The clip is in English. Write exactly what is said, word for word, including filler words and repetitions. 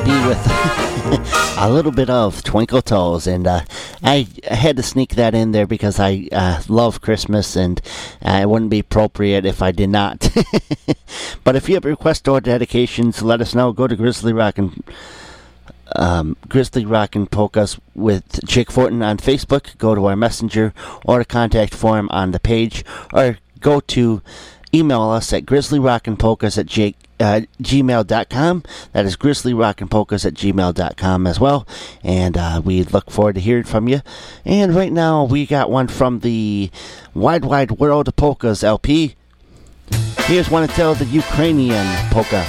be with a little bit of Twinkle Toes, and uh, I had to sneak that in there because I uh, love Christmas, and uh, it wouldn't be appropriate if I did not. But if you have requests or dedications, let us know. Go to Grizzly Rock and um, Grizzly Rock and Polkas with Jake Fortin on Facebook. Go to our messenger or the contact form on the page, or go to email us at grizzlyrockandpolkas at jake Uh, gmail dot com. That is grizzlyrockandpolkas at gmail dot com as well. And uh, we look forward to hearing from you. And right now we got one from the Wide Wide World of Polkas L P. Here's one to tell the Ukrainian polka.